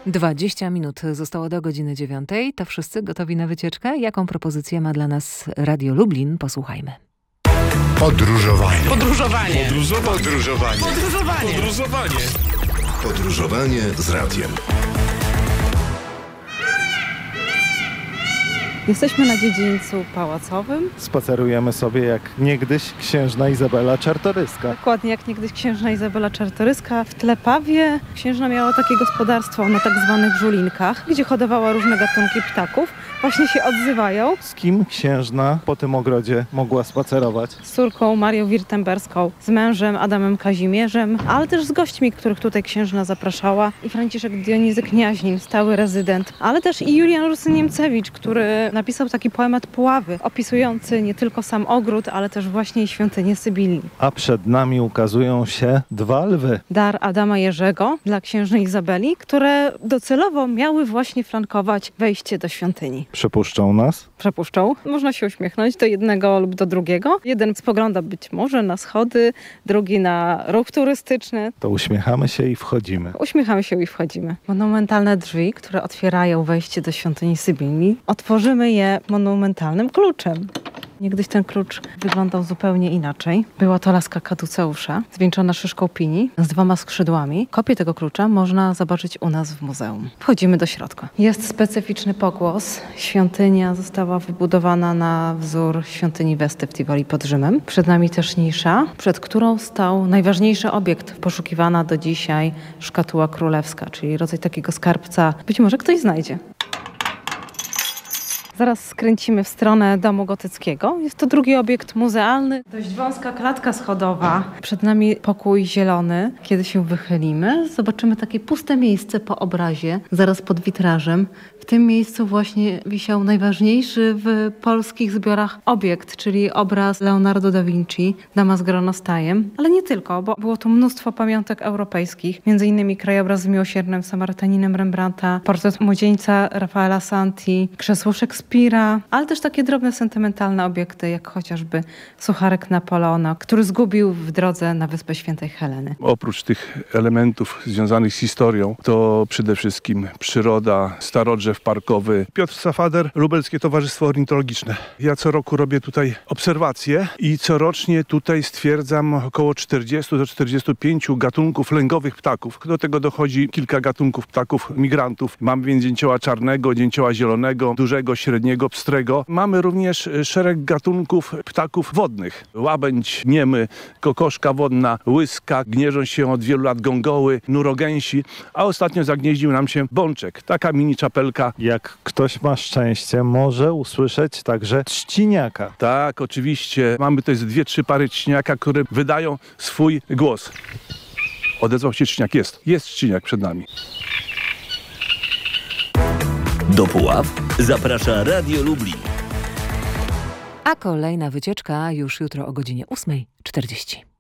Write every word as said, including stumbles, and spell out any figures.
dwadzieścia minut zostało do godziny dziewiątej. To wszyscy gotowi na wycieczkę? Jaką propozycję ma dla nas Radio Lublin? Posłuchajmy. Podróżowanie. Podróżowanie. Podróżowanie. Podróżowanie. Podróżowanie. Podróżowanie. Podróżowanie z radiem. Jesteśmy na dziedzińcu pałacowym. Spacerujemy sobie jak niegdyś księżna Izabela Czartoryska. Dokładnie jak niegdyś księżna Izabela Czartoryska. W Tlepawie księżna miała takie gospodarstwo na tak zwanych żulinkach, gdzie hodowała różne gatunki ptaków. Właśnie się odzywają. Z kim księżna po tym ogrodzie mogła spacerować? Z córką Marią Wirtemberską, z mężem Adamem Kazimierzem, ale też z gośćmi, których tutaj księżna zapraszała. I Franciszek Dionizy Kniaźnin, stały rezydent, ale też i Julian Rusy Niemcewicz, który napisał taki poemat Puławy, opisujący nie tylko sam ogród, ale też właśnie świątynię Sybilii. A przed nami ukazują się dwa lwy. Dar Adama Jerzego dla księżny Izabeli, które docelowo miały właśnie flankować wejście do świątyni. Przepuszczą nas? Przepuszczą. Można się uśmiechnąć do jednego lub do drugiego. Jeden spogląda być może na schody, drugi na ruch turystyczny. To uśmiechamy się i wchodzimy. Uśmiechamy się i wchodzimy. Monumentalne drzwi, które otwierają wejście do świątyni Sybilii, otworzymy je monumentalnym kluczem. Niegdyś ten klucz wyglądał zupełnie inaczej. Była to laska kaduceusza, zwieńczona szyszką pini z dwoma skrzydłami. Kopię tego klucza można zobaczyć u nas w muzeum. Wchodzimy do środka. Jest specyficzny pogłos. Świątynia została wybudowana na wzór świątyni Westy w Tivoli pod Rzymem. Przed nami też nisza, przed którą stał najważniejszy obiekt, poszukiwana do dzisiaj szkatuła królewska, czyli rodzaj takiego skarbca. Być może ktoś znajdzie. Zaraz skręcimy w stronę domu gotyckiego. Jest to drugi obiekt muzealny. Dość wąska klatka schodowa. Przed nami pokój zielony. Kiedy się wychylimy, zobaczymy takie puste miejsce po obrazie, zaraz pod witrażem. W tym miejscu właśnie wisiał najważniejszy w polskich zbiorach obiekt, czyli obraz Leonardo da Vinci, Dama z gronostajem. Ale nie tylko, bo było tu mnóstwo pamiątek europejskich, między innymi krajobraz z miłosiernym Samarytaninem Rembrandta, portret młodzieńca Rafaela Santi, krzesło Szekspira, ale też takie drobne, sentymentalne obiekty, jak chociażby sucharek Napoleona, który zgubił w drodze na Wyspę Świętej Heleny. Oprócz tych elementów związanych z historią, to przede wszystkim przyroda, starodrzew parkowy. Piotr Safader, Lubelskie Towarzystwo Ornitologiczne. Ja co roku robię tutaj obserwacje i corocznie tutaj stwierdzam około czterdziestu do czterdziestu pięciu gatunków lęgowych ptaków. Do tego dochodzi kilka gatunków ptaków migrantów. Mamy więc dzięcioła czarnego, dzięcioła zielonego, dużego, średniego, pstrego. Mamy również szereg gatunków ptaków wodnych. Łabędź niemy, kokoszka wodna, łyska, gnieżą się od wielu lat gongoły, nurogęsi, a ostatnio zagnieździł nam się bączek. Taka mini czapelka. Jak ktoś ma szczęście, może usłyszeć także trzciniaka. Tak, oczywiście. Mamy tutaj dwie, trzy pary trzciniaka, które wydają swój głos. Odezwał się trzciniak. Jest. Jest trzciniak przed nami. Do Puław zaprasza Radio Lublin. A kolejna wycieczka już jutro o godzinie ósma czterdzieści.